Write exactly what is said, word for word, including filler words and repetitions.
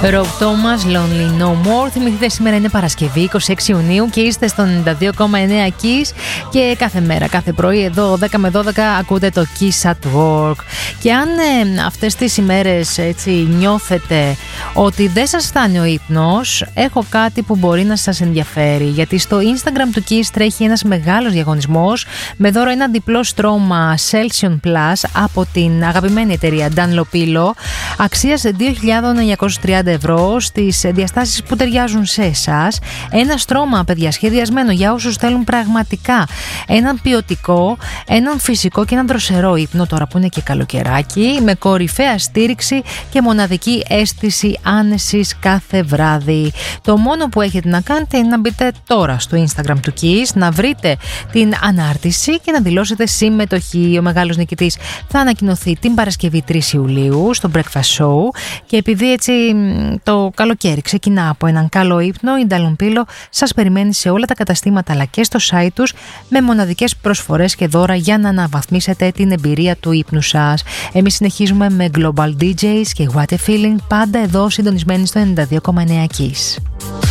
Rob Thomas, Lonely No More. Θυμηθείτε, σήμερα είναι Παρασκευή, είκοσι έξι Ιουνίου και είστε στο ενενήντα δύο κόμμα εννέα Kiss και κάθε μέρα, κάθε πρωί εδώ δέκα με δώδεκα ακούτε το Kiss at Work. Και αν ε, αυτές τις ημέρες έτσι νιώθετε ότι δεν σας φτάνει ο ύπνος, έχω κάτι που μπορεί να σας ενδιαφέρει, γιατί στο Instagram του Kiss τρέχει ένας μεγάλος διαγωνισμός με δώρο ένα διπλό στρώμα Celsion Plus από την αγαπημένη εταιρεία Dunlopillo, αξίας δύο χιλιάδες εννιακόσια τριάντα ευρώ στις διαστάσεις που ταιριάζουν σε εσάς. Ένα στρώμα, παιδιά, σχεδιασμένο για όσους θέλουν πραγματικά έναν ποιοτικό, έναν φυσικό και έναν δροσερό ύπνο, τώρα που είναι και καλοκαιράκι, με κορυφαία στήριξη και μοναδική αίσθηση άνεσης κάθε βράδυ. Το μόνο που έχετε να κάνετε είναι να μπείτε τώρα στο Instagram του Kiss, να βρείτε την ανάρτηση και να δηλώσετε συμμετοχή. Ο μεγάλος νικητής θα ανακοινωθεί την Παρασκευή τρεις Ιουλίου στο Breakfast Show. Και επειδή έτσι το καλοκαίρι ξεκινά από έναν καλό ύπνο, η Dunlopillo σας περιμένει σε όλα τα καταστήματα αλλά και στο site τους με μοναδικές προσφορές και δώρα για να αναβαθμίσετε την εμπειρία του ύπνου σας. Εμείς συνεχίζουμε με Global ντι τζέις και What a Feeling, πάντα εδώ συντονισμένοι στο ενενήντα δύο κόμμα εννέα Kiss.